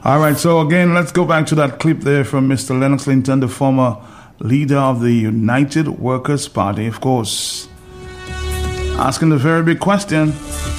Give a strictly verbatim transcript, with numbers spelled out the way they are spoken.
All right, so again, let's go back to that clip there from Mister Lennox Linton, the former leader of the United Workers' Party, of course, asking the very big question.